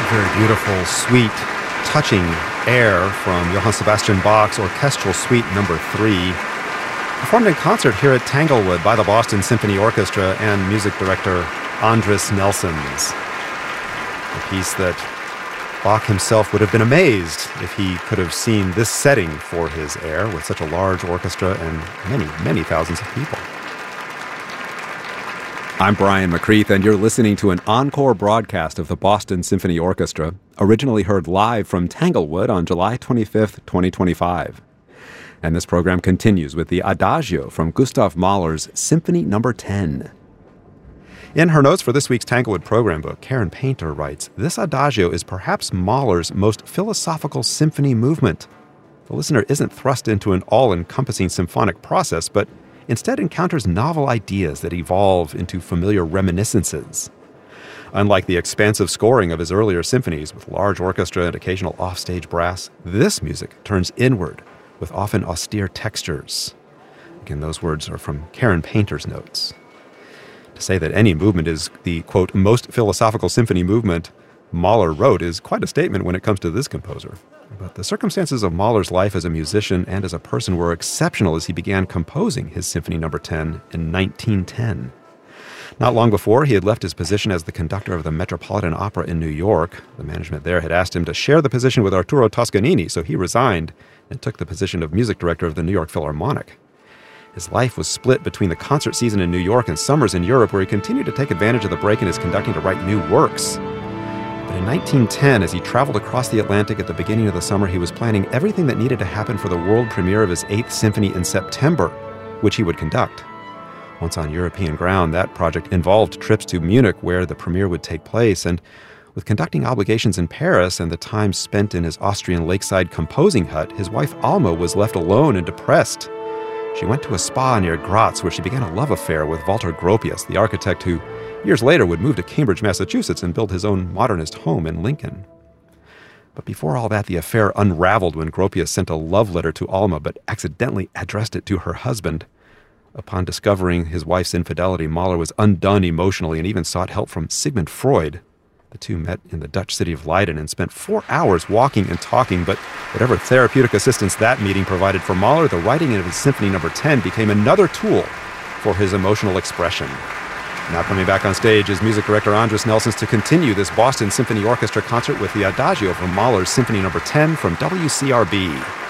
Very beautiful, sweet, touching air from Johann Sebastian Bach's Orchestral Suite No. 3, performed in concert here at Tanglewood by the Boston Symphony Orchestra and music director Andris Nelsons. A piece that Bach himself would have been amazed if he could have seen this setting for his air with such a large orchestra and many, many thousands of people. I'm Brian McCreath, and you're listening to an encore broadcast of the Boston Symphony Orchestra, originally heard live from Tanglewood on July 25th, 2025. And this program continues with the Adagio from Gustav Mahler's Symphony No. 10. In her notes for this week's Tanglewood program book, Karen Painter writes, "This Adagio is perhaps Mahler's most philosophical symphony movement. The listener isn't thrust into an all-encompassing symphonic process, but instead encounters novel ideas that evolve into familiar reminiscences. Unlike the expansive scoring of his earlier symphonies with large orchestra and occasional offstage brass, this music turns inward with often austere textures." Again, those words are from Karen Painter's notes. To say that any movement is the, quote, most philosophical symphony movement Mahler wrote is quite a statement when it comes to this composer. But the circumstances of Mahler's life as a musician and as a person were exceptional as he began composing his Symphony No. 10 in 1910. Not long before, he had left his position as the conductor of the Metropolitan Opera in New York. The management there had asked him to share the position with Arturo Toscanini, so he resigned and took the position of music director of the New York Philharmonic. His life was split between the concert season in New York and summers in Europe, where he continued to take advantage of the break in his conducting to write new works. But in 1910, as he traveled across the Atlantic at the beginning of the summer, he was planning everything that needed to happen for the world premiere of his 8th Symphony in September, which he would conduct. Once on European ground, that project involved trips to Munich, where the premiere would take place, and with conducting obligations in Paris and the time spent in his Austrian lakeside composing hut, his wife Alma was left alone and depressed. She went to a spa near Graz, where she began a love affair with Walter Gropius, the architect who years later would move to Cambridge, Massachusetts, and build his own modernist home in Lincoln. But before all that, the affair unraveled when Gropius sent a love letter to Alma, but accidentally addressed it to her husband. Upon discovering his wife's infidelity, Mahler was undone emotionally and even sought help from Sigmund Freud. The two met in the Dutch city of Leiden and spent 4 hours walking and talking, but whatever therapeutic assistance that meeting provided for Mahler, the writing of his Symphony No. 10 became another tool for his emotional expression. Now coming back on stage is music director Andris Nelsons to continue this Boston Symphony Orchestra concert with the Adagio from Mahler's Symphony No. 10 from WCRB.